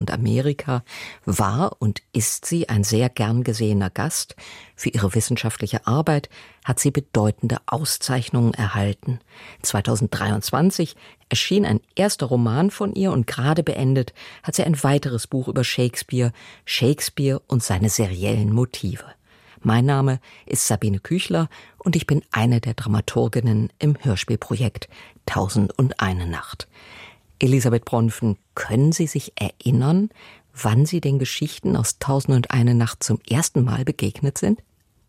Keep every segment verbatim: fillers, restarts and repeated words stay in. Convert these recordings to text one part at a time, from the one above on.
und Amerika war und ist sie ein sehr gern gesehener Gast. Für ihre wissenschaftliche Arbeit hat sie bedeutende Auszeichnungen erhalten. zweitausenddreiundzwanzig erschien ein erster Roman von ihr und gerade beendet hat sie ein weiteres Buch über Shakespeare, Shakespeare und seine seriellen Motive. Mein Name ist Sabine Küchler und ich bin eine der Dramaturginnen im Hörspielprojekt Tausend und eine Nacht. Elisabeth Bronfen, können Sie sich erinnern, wann Sie den Geschichten aus Tausend und eine Nacht zum ersten Mal begegnet sind?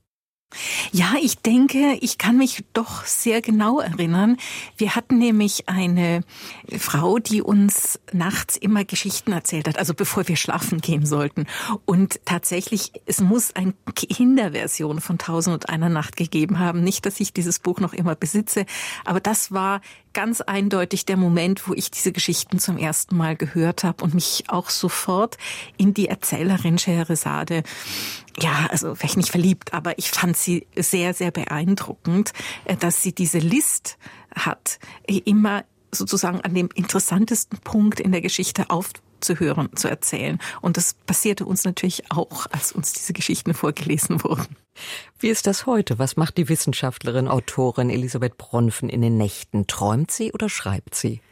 Ja, ich denke, ich kann mich doch sehr genau erinnern. Wir hatten nämlich eine Frau, die uns nachts immer Geschichten erzählt hat, also bevor wir schlafen gehen sollten. Und tatsächlich, es muss eine Kinderversion von Tausend und eine Nacht gegeben haben. Nicht, dass ich dieses Buch noch immer besitze, aber das war ganz eindeutig der Moment, wo ich diese Geschichten zum ersten Mal gehört habe und mich auch sofort in die Erzählerin Scheherazade, ja, also vielleicht nicht verliebt, aber ich fand sie sehr, sehr beeindruckend, dass sie diese List hat, immer sozusagen an dem interessantesten Punkt in der Geschichte aufzuhören, zu erzählen. Und das passierte uns natürlich auch, als uns diese Geschichten vorgelesen wurden. Wie ist das heute? Was macht die Wissenschaftlerin, Autorin Elisabeth Bronfen in den Nächten? Träumt sie oder schreibt sie?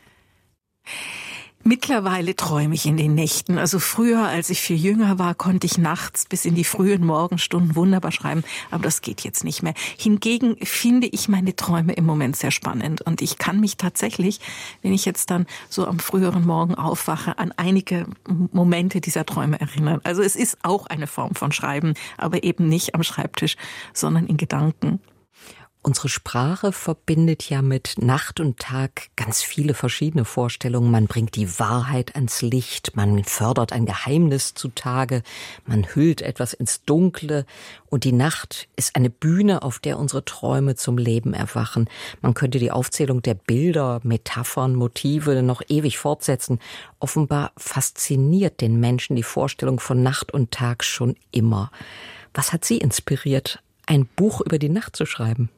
Mittlerweile träume ich in den Nächten. Also früher, als ich viel jünger war, konnte ich nachts bis in die frühen Morgenstunden wunderbar schreiben. Aber das geht jetzt nicht mehr. Hingegen finde ich meine Träume im Moment sehr spannend. Und ich kann mich tatsächlich, wenn ich jetzt dann so am früheren Morgen aufwache, an einige Momente dieser Träume erinnern. Also es ist auch eine Form von Schreiben, aber eben nicht am Schreibtisch, sondern in Gedanken. Unsere Sprache verbindet ja mit Nacht und Tag ganz viele verschiedene Vorstellungen. Man bringt die Wahrheit ans Licht, man fördert ein Geheimnis zutage, man hüllt etwas ins Dunkle und die Nacht ist eine Bühne, auf der unsere Träume zum Leben erwachen. Man könnte die Aufzählung der Bilder, Metaphern, Motive noch ewig fortsetzen. Offenbar fasziniert den Menschen die Vorstellung von Nacht und Tag schon immer. Was hat Sie inspiriert, ein Buch über die Nacht zu schreiben?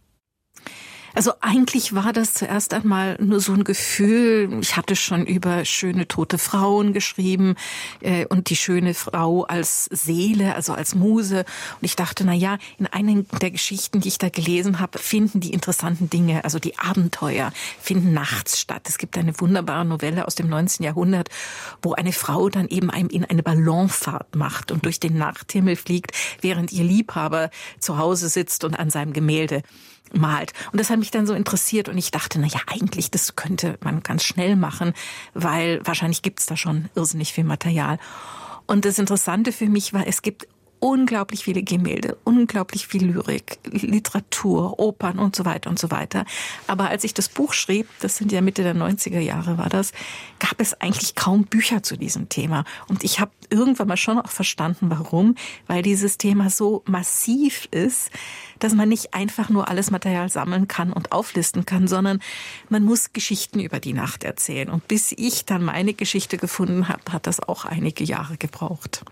Also eigentlich war das zuerst einmal nur so ein Gefühl. Ich hatte schon über schöne tote Frauen geschrieben äh, und die schöne Frau als Seele, also als Muse. Und ich dachte, na ja, in einer der Geschichten, die ich da gelesen habe, finden die interessanten Dinge, also die Abenteuer, finden nachts statt. Es gibt eine wunderbare Novelle aus dem neunzehnten Jahrhundert, wo eine Frau dann eben einem in eine Ballonfahrt macht und durch den Nachthimmel fliegt, während ihr Liebhaber zu Hause sitzt und an seinem Gemälde malt. Und das hat mich dann so interessiert und ich dachte, na ja, eigentlich, das könnte man ganz schnell machen, weil wahrscheinlich gibt's da schon irrsinnig viel Material. Und das Interessante für mich war, es gibt unglaublich viele Gemälde, unglaublich viel Lyrik, Literatur, Opern und so weiter und so weiter. Aber als ich das Buch schrieb, das sind ja Mitte der neunziger Jahre war das, gab es eigentlich kaum Bücher zu diesem Thema. Und ich habe irgendwann mal schon auch verstanden, warum, weil dieses Thema so massiv ist, dass man nicht einfach nur alles Material sammeln kann und auflisten kann, sondern man muss Geschichten über die Nacht erzählen. Und bis ich dann meine Geschichte gefunden habe, hat das auch einige Jahre gebraucht.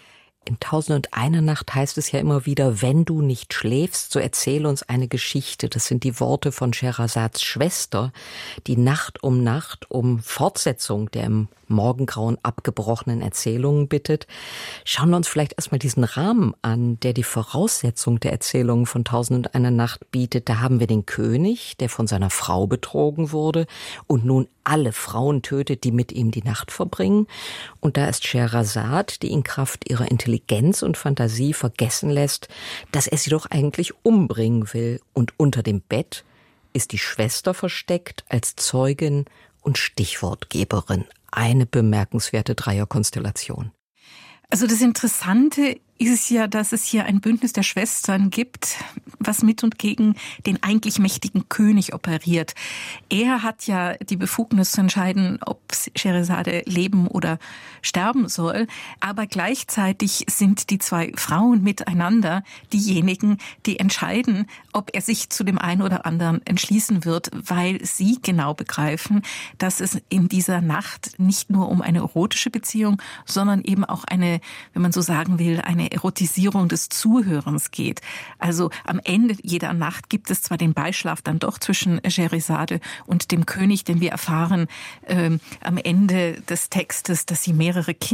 In Tausend und eine Nacht heißt es ja immer wieder, wenn du nicht schläfst, so erzähle uns eine Geschichte. Das sind die Worte von Scheherasads Schwester, die Nacht um Nacht um Fortsetzung der im Morgengrauen abgebrochenen Erzählungen bittet. Schauen wir uns vielleicht erstmal diesen Rahmen an, der die Voraussetzung der Erzählungen von Tausend und eine Nacht bietet. Da haben wir den König, der von seiner Frau betrogen wurde und nun alle Frauen tötet, die mit ihm die Nacht verbringen. Und da ist Scheherazade, die in Kraft ihrer Intelligenz und Fantasie vergessen lässt, dass er sie doch eigentlich umbringen will. Und unter dem Bett ist die Schwester versteckt als Zeugin und Stichwortgeberin. Eine bemerkenswerte Dreierkonstellation. Also das Interessante ist ja, dass es hier ein Bündnis der Schwestern gibt, was mit und gegen den eigentlich mächtigen König operiert. Er hat ja die Befugnis zu entscheiden, ob Scheherazade leben oder sterben soll, aber gleichzeitig sind die zwei Frauen miteinander diejenigen, die entscheiden, ob er sich zu dem einen oder anderen entschließen wird, weil sie genau begreifen, dass es in dieser Nacht nicht nur um eine erotische Beziehung, sondern eben auch eine, wenn man so sagen will, eine Erotisierung des Zuhörens geht. Also am Ende jeder Nacht gibt es zwar den Beischlaf dann doch zwischen Scheherazade und dem König, denn wir erfahren ähm, am Ende des Textes, dass sie mehrere Kinder